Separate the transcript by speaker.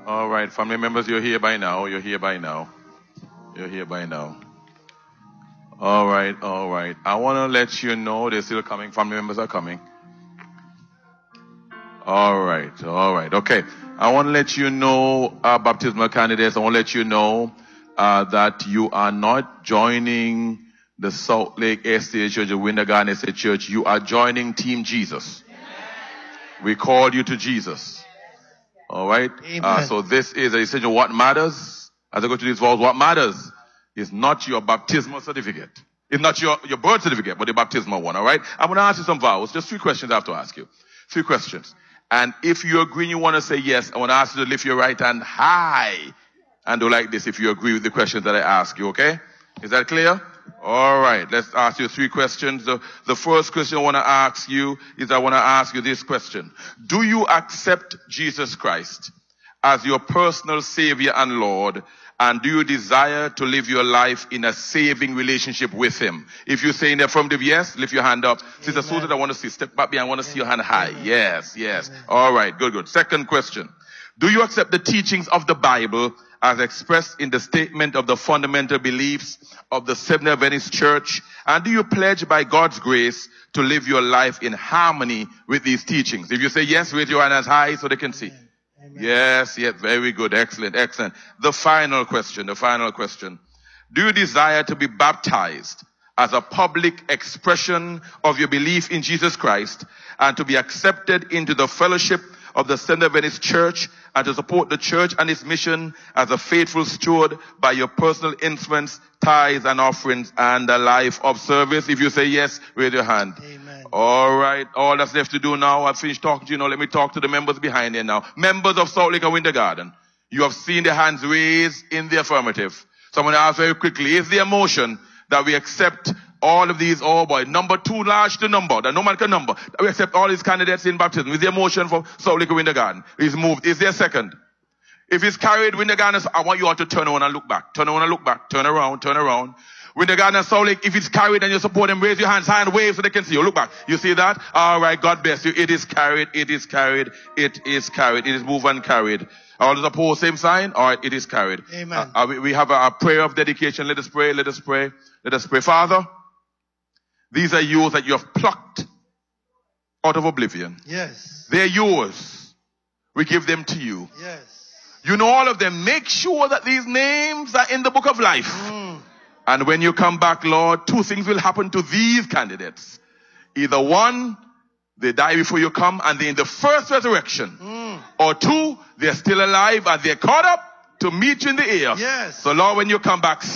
Speaker 1: All right, family members, you're here by now. You're here by now. You're here by now. All right. I want to let you know they're still coming. Family members are coming. All right. Okay. I want to let you know, baptismal candidates, I want to let you know that you are not joining the Salt Lake SDA Church, the Winter Garden Estate Church. You are joining Team Jesus. We called you to Jesus. All right. So this is a decision. What matters, as I go to these vows, what matters is not your baptismal certificate. It's not your birth certificate, but the baptismal one. All right. I'm going to ask you some vows. Just 3 questions I have to ask you. 3 questions. And if you agree and you want to say yes, I want to ask you to lift your right hand high and do like this if you agree with the questions that I ask you. Okay. Is that clear? All right. Let's ask you 3 questions. The first question I want to ask you is I want to ask you this question. Do you accept Jesus Christ as your personal Savior and Lord? And do you desire to live your life in a saving relationship with Him? If you're saying the affirmative yes, lift your hand up. Sister Susan, I want to see. Step back behind. I want to see your hand high. Yes. All right. Good. Second question. Do you accept the teachings of the Bible as expressed in the statement of the fundamental beliefs of the Seventh-day Adventist Church? And do you pledge by God's grace to live your life in harmony with these teachings? If you say yes, raise your hand as high so they can see. Amen. Yes, very good. Excellent. The final question. Do you desire to be baptized as a public expression of your belief in Jesus Christ and to be accepted into the fellowship of the Seventh-day Adventist Church and to support the church and its mission as a faithful steward by your personal influence, tithes and offerings and a life of service? If you say yes, raise your hand.
Speaker 2: Amen.
Speaker 1: All right. All that's left to do now, I've finished talking to you now. Let me talk to the members behind here now. Members of Salt Lake and Winter Garden, you have seen their hands raised in the affirmative. So I'm going to ask very quickly, is the emotion that we accept all of these, number too large to number, that no man can number, that we accept all these candidates in baptism? Is the emotion for Salt Lake and Winter Garden is moved? Is there a second? If it's carried, Winter Garden, I want you all to turn around and look back. Turn around. Winter Garden and Salt Lake, if it's carried and you support them, raise your hands high and wave so they can see you. Look back. You see that? All right. God bless you. It is carried. It is moved and carried. All those opposed, same sign. All right. It is carried.
Speaker 2: Amen.
Speaker 1: We have a prayer of dedication. Let us pray. Father, these are yours that you have plucked out of oblivion.
Speaker 2: Yes.
Speaker 1: They're yours. We give them to you.
Speaker 2: Yes.
Speaker 1: You know all of them. Make sure that these names are in the book of life. And when you come back, Lord, 2 things will happen to these candidates. Either 1, they die before you come and they're in the first resurrection. Or 2, they're still alive and they're caught up to meet you in the air.
Speaker 2: Yes.
Speaker 1: So Lord, when you come back,